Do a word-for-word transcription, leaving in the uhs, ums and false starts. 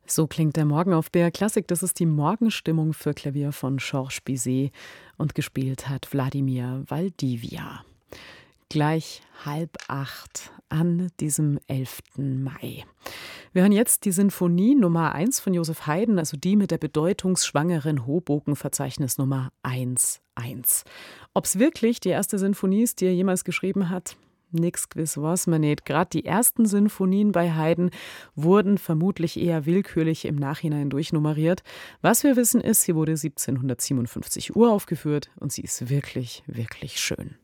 So klingt der Morgen auf B R Klassik. Das ist die Morgenstimmung für Klavier von Georges Bizet und gespielt hat Wladimir Valdivia. Gleich halb acht an diesem elften Mai. Wir hören jetzt die Sinfonie Nummer eins von Joseph Haydn, also die mit der bedeutungsschwangeren Hoboken-Verzeichnisnummer eins eins. Ob es wirklich die erste Sinfonie ist, die er jemals geschrieben hat? Nix gewiss weiß man nicht. Gerade die ersten Sinfonien bei Haydn wurden vermutlich eher willkürlich im Nachhinein durchnummeriert. Was wir wissen ist, sie wurde siebzehnhundertsiebenundfünfzig uraufgeführt und sie ist wirklich, wirklich schön.